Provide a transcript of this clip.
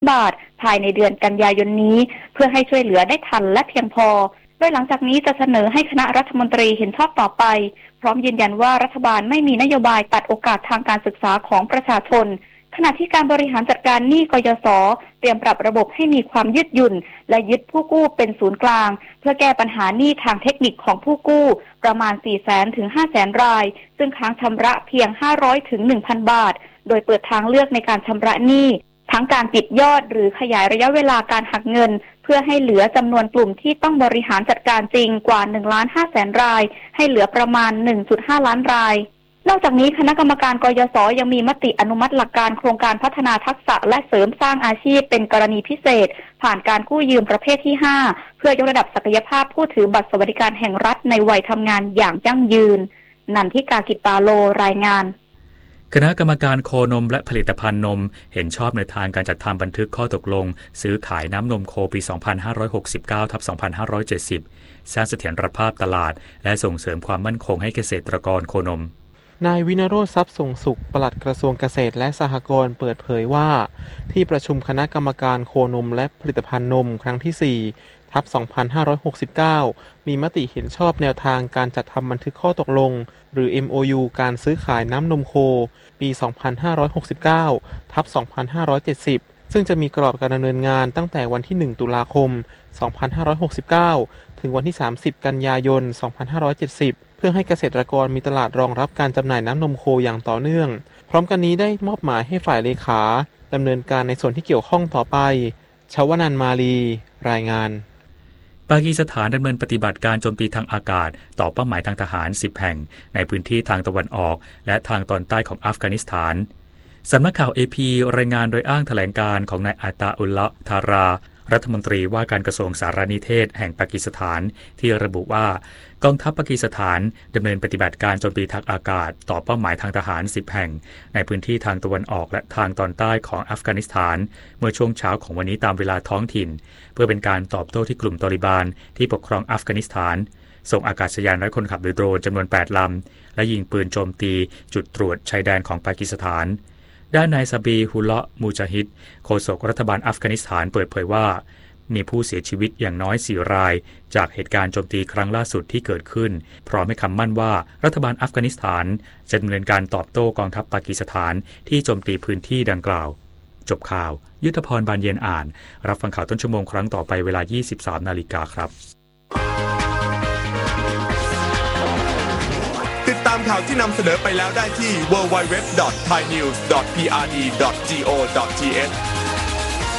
บาทภายในเดือนกันยายนนี้เพื่อให้ช่วยเหลือได้ทันและเพียงพอโดยหลังจากนี้จะเสนอให้คณะรัฐมนตรีเห็นชอบต่อไปพร้อมยืนยันว่ารัฐบาลไม่มีนโยบายตัดโอกาสทางการศึกษาของประชาชนขณะที่การบริหารจัดการหนี้กยศ.เตรียมปรับระบบให้มีความยืดหยุ่นและยึดผู้กู้เป็นศูนย์กลางเพื่อแก้ปัญหาหนี้ทางเทคนิคของผู้กู้ประมาณ 400,000 ถึง 500,000 รายซึ่งค้างชำระเพียง 500 ถึง 1,000 บาทโดยเปิดทางเลือกในการชำระหนี้ทั้งการปิดยอดหรือขยายระยะเวลาการหักเงินเพื่อให้เหลือจำนวนกลุ่มที่ต้องบริหารจัดการจริงกว่า 1,500,000 รายให้เหลือประมาณ 1.5 ล้านรายนอกจากนี้คณะกรรมการกยศ.ยังมีมติอนุมัติหลักการโครงการพัฒนาทักษะและเสริมสร้างอาชีพเป็นกรณีพิเศษผ่านการกู้ยืมประเภทที่ 5เพื่อยกระดับศักยภาพผู้ถือบัตรสวัสดิการแห่งรัฐในวัยทำงานอย่างยั่งยืนนันทิกากิตาโลรายงานคณะกรรมการโคนมและผลิตภัณฑ์นมเห็นชอบในทางการจัดทำบันทึกข้อตกลงซื้อขายน้ำนมโคปี 2569/2570 สร้างเสถียรภาพตลาดและส่งเสริมความมั่นคงให้เกษตรกรโคนมนายวินโรจน์ทรัพย์ส่งสุขปลัดกระทรวงเกษตรและสหกรณ์เปิดเผยว่าที่ประชุมคณะกรรมการโคนมและผลิตภัณฑ์นมครั้งที่ 4/2569 มีมติเห็นชอบแนวทางการจัดทำบันทึกข้อตกลงหรือ MOU การซื้อขายน้ำนมโคปี 2569/2570 ซึ่งจะมีกรอบการดำเนินงานตั้งแต่วันที่ 1 ตุลาคม 2569 ถึงวันที่ 30 กันยายน 2570 เพื่อให้เกษตรกรมีตลาดรองรับการจำหน่ายน้ำนมโคอย่างต่อเนื่องพร้อมกันนี้ได้มอบหมายให้ฝ่ายเลขาดำเนินการในส่วนที่เกี่ยวข้องต่อไปชวนันท์มาลีรายงานปากีสถานดำเนินปฏิบัติการโจมตีทางอากาศต่อเป้าหมายทางทหาร10 แห่งในพื้นที่ทางตะวันออกและทางตอนใต้ของอัฟกานิสถานสำนักข่าว AP รายงานโดยอ้างแถลงการของนายอาตาอุลละทารารัฐมนตรีว่าการกระทรวงสารนิเทศแห่งปากีสถานที่ระบุว่ากองทัพปากีสถานดำเนินปฏิบัติการโจมตีทางอากาศต่อเป้าหมายทางทหาร10 แห่งในพื้นที่ทางตะวันออกและทางตอนใต้ของอัฟกานิสถานเมื่อช่วงเช้าของวันนี้ตามเวลาท้องถิ่นเพื่อเป็นการตอบโต้ที่กลุ่มตอลิบานที่ปกครองอัฟกานิสถานส่งอากาศยานไร้คนขับหรือโดรนจำนวน8 ลำและยิงปืนโจมตีจุดตรวจชายแดนของปากีสถานด้านนายซาบีฮุลเลาะมูจาฮิดโฆษกรัฐบาลอัฟกานิสถานเปิดเผยว่ามีผู้เสียชีวิตอย่างน้อย4 รายจากเหตุการณ์โจมตีครั้งล่าสุดที่เกิดขึ้นพร้อมให้คำมั่นว่ารัฐบาลอัฟกานิสถานจะดำเนินการตอบโต้กองทัพปากีสถานที่โจมตีพื้นที่ดังกล่าวจบข่าวยุทธพรบานเย็นอ่านรับฟังข่าวต้นชั่วโมงครั้งต่อไปเวลา 23:00 น.ครับติดตามข่าวที่นำเสนอไปแล้วได้ที่ www.thainews.prd.go.th